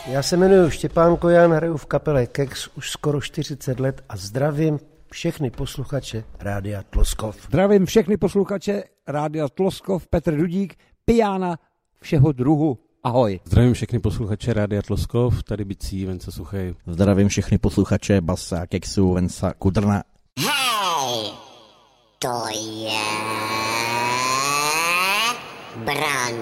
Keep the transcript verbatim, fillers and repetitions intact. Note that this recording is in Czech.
Já se jmenuji Štěpán Kojan, hraju v kapele Kex už skoro čtyřicet let a zdravím všechny posluchače Rádia Tloskov. Zdravím všechny posluchače Rádia Tloskov, Petr Dudík, pijána všeho druhu. Ahoj. Zdravím všechny posluchače Rádia Tloskov, tady Bicí, Venca Suchej. Zdravím všechny posluchače Basa, Kexu, Venca Kudrna. Hej, to je Bran.